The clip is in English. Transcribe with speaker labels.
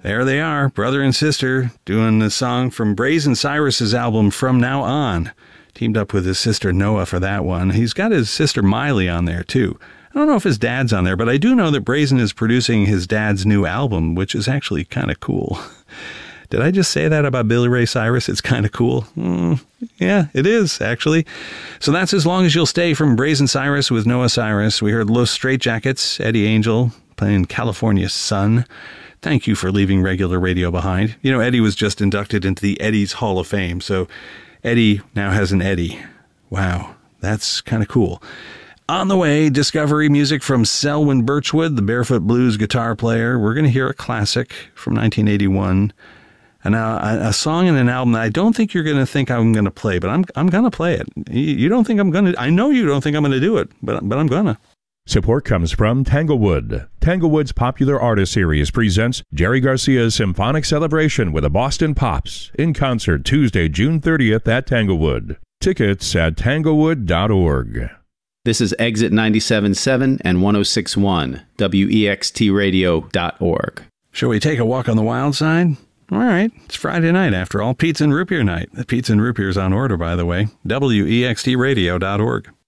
Speaker 1: There they are, brother and sister, doing the song from Brazen Cyrus's album From Now On. Teamed up with his sister Noah for that one. He's got his sister Miley on there, too. I don't know if his dad's on there, but I do know that Brazen is producing his dad's new album, which is actually kind of cool. Did I just say that about Billy Ray Cyrus? It's kind of cool. Yeah, it is, actually. So that's As Long As You'll Stay from Brazen Cyrus with Noah Cyrus. We heard Los Straitjackets, Eddie Angel, playing California Sun. Thank you for leaving regular radio behind. You know, Eddie was just inducted into the Eddie's Hall of Fame, so Eddie now has an Eddie. Wow, that's kind of cool. On the way, discovery music from Selwyn Birchwood, the Barefoot Blues guitar player. We're going to hear a classic from 1981. And a song and an album that I don't think you're going to think I'm going to play, but I'm going to play it. You don't think I'm going to. I know you don't think I'm going to do it, but I'm going to.
Speaker 2: Support comes from Tanglewood. Tanglewood's Popular Artist Series presents Jerry Garcia's Symphonic Celebration with the Boston Pops in concert Tuesday, June 30th at Tanglewood. Tickets at tanglewood.org.
Speaker 3: This is Exit 97.7 and 106.1, WEXTradio.org.
Speaker 1: Shall we take a walk on the wild side? All right, it's Friday night after all, Pizza and Root Beer night. The Pizza and Root Beer is on order, by the way, WEXTradio.org.